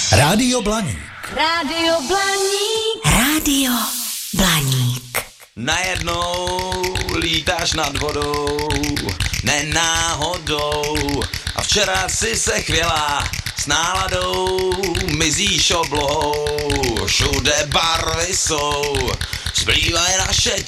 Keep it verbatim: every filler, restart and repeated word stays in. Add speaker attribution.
Speaker 1: Rádio Blaník.
Speaker 2: Rádio Blaník. Rádio Blaník.
Speaker 3: Najednou lítáš nad vodou, ne náhodou. A včera si se chvěla s náladou, mizíš oblohou. Všude barvy jsou, zbývají naše